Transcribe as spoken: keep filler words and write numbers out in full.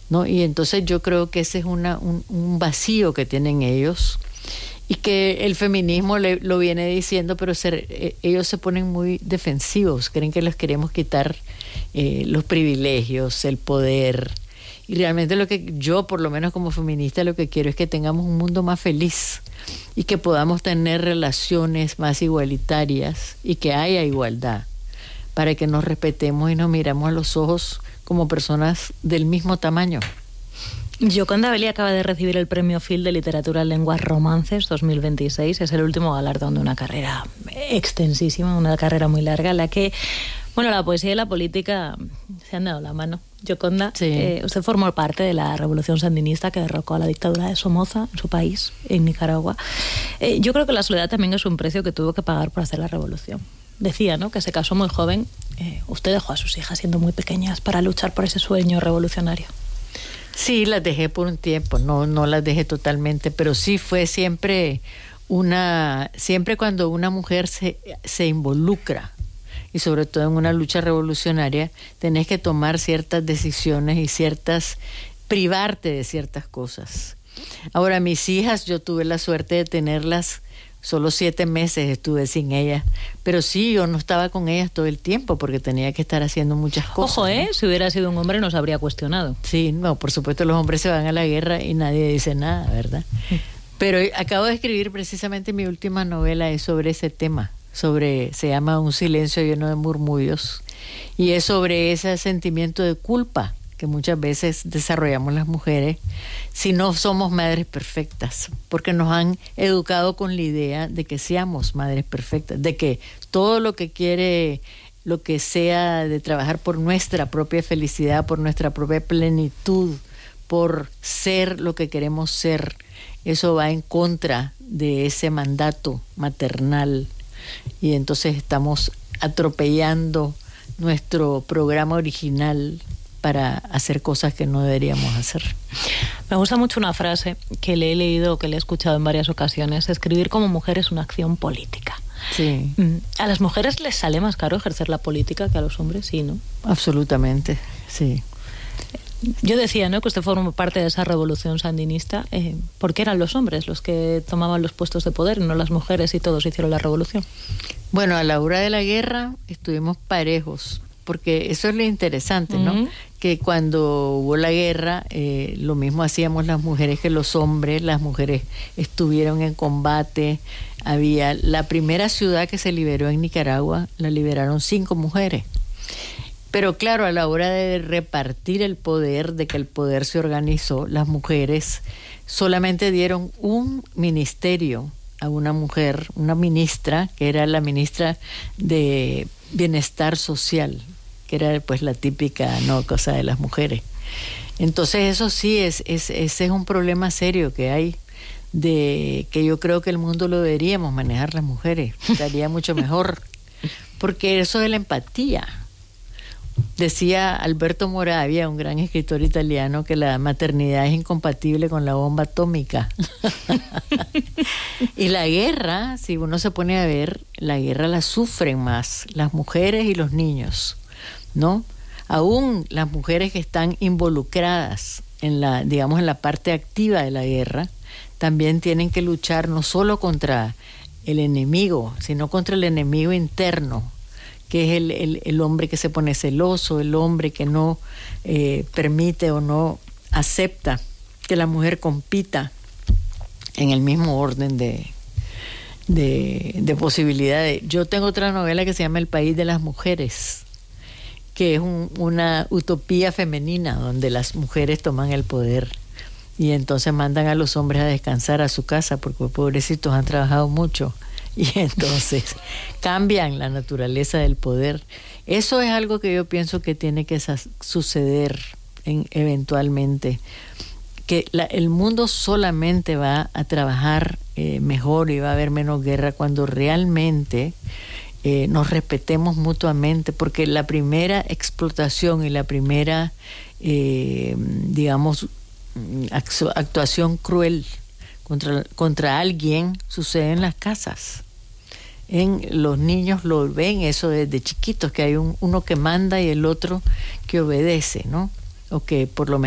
¿no? Y entonces yo creo que ese es una, un, un vacío que tienen ellos y que el feminismo le, lo viene diciendo, pero se, eh, ellos se ponen muy defensivos, creen que les queremos quitar eh, los privilegios, el poder. Y realmente lo que yo, por lo menos como feminista, lo que quiero es que tengamos un mundo más feliz y que podamos tener relaciones más igualitarias y que haya igualdad, para que nos respetemos y nos miramos a los ojos como personas del mismo tamaño. Yoconda Belli acaba de recibir el Premio Phil de Literatura en Lenguas Romances dos mil veintiséis. Es el último galardón de una carrera extensísima, una carrera muy larga, en la que, bueno, la poesía y la política se han dado la mano. Yoconda, sí. eh, usted formó parte de la revolución sandinista que derrocó a la dictadura de Somoza en su país, en Nicaragua. Eh, yo creo que la soledad también es un precio que tuvo que pagar por hacer la revolución. Decía, ¿no?, que se casó muy joven. Eh, usted dejó a sus hijas siendo muy pequeñas para luchar por ese sueño revolucionario. Sí, las dejé por un tiempo, no, no las dejé totalmente, pero sí fue siempre una, siempre cuando una mujer se, se involucra, y sobre todo en una lucha revolucionaria, tenés que tomar ciertas decisiones y ciertas, privarte de ciertas cosas. Ahora, mis hijas, yo tuve la suerte de tenerlas, solo siete meses estuve sin ellas, pero sí, yo no estaba con ellas todo el tiempo porque tenía que estar haciendo muchas cosas. Ojo, ¿eh? ¿no? Si hubiera sido un hombre nos habría cuestionado. Sí, no, por supuesto los hombres se van a la guerra y nadie dice nada, ¿verdad? Pero acabo de escribir precisamente mi última novela, es sobre ese tema, sobre, se llama Un silencio lleno de murmullos, y es sobre ese sentimiento de culpa que muchas veces desarrollamos las mujeres si no somos madres perfectas, porque nos han educado con la idea de que seamos madres perfectas, de que todo lo que quiere, lo que sea de trabajar por nuestra propia felicidad, por nuestra propia plenitud, por ser lo que queremos ser, eso va en contra de ese mandato maternal, y entonces estamos atropellando nuestro programa original para hacer cosas que no deberíamos hacer. Me gusta mucho una frase que le he leído, que le he escuchado en varias ocasiones: escribir como mujer es una acción política. Sí. ¿A las mujeres les sale más caro ejercer la política que a los hombres? Sí, ¿no? Absolutamente, sí. Yo decía, ¿no?, que usted formó parte de esa revolución sandinista, eh, porque eran los hombres los que tomaban los puestos de poder, no las mujeres, y todos hicieron la revolución. Bueno, a la hora de la guerra estuvimos parejos, porque eso es lo interesante, ¿no? Uh-huh. Que cuando hubo la guerra, eh, lo mismo hacíamos las mujeres que los hombres, las mujeres estuvieron en combate. Había la primera ciudad que se liberó en Nicaragua, la liberaron cinco mujeres. Pero claro, a la hora de repartir el poder, de que el poder se organizó, las mujeres solamente dieron un ministerio a una mujer, una ministra, que era la ministra de Bienestar Social, que era pues la típica no cosa de las mujeres. Entonces eso sí es, es ese es un problema serio que hay, de que yo creo que el mundo lo deberíamos manejar las mujeres, estaría mucho mejor, porque eso de la empatía. Decía Alberto Moravia, un gran escritor italiano, que la maternidad es incompatible con la bomba atómica. Y la guerra, si uno se pone a ver, la guerra la sufren más las mujeres y los niños, ¿no? Aún las mujeres que están involucradas en la, digamos, en la parte activa de la guerra, también tienen que luchar no solo contra el enemigo, sino contra el enemigo interno, que es el, el, el hombre que se pone celoso, el hombre que no eh, permite o no acepta que la mujer compita en el mismo orden de, de, de posibilidades. Yo tengo otra novela que se llama El País de las Mujeres, que es un, una utopía femenina donde las mujeres toman el poder y entonces mandan a los hombres a descansar a su casa porque pobrecitos han trabajado mucho. Y entonces cambian la naturaleza del poder. Eso es algo que yo pienso que tiene que suceder en, eventualmente. Que la, el mundo solamente va a trabajar eh, mejor y va a haber menos guerra cuando realmente eh, nos respetemos mutuamente. Porque la primera explotación y la primera, eh, digamos, actuación cruel contra, contra alguien sucede en las casas. En los niños lo ven eso desde chiquitos, que hay un, uno que manda y el otro que obedece, ¿no? O que por lo menos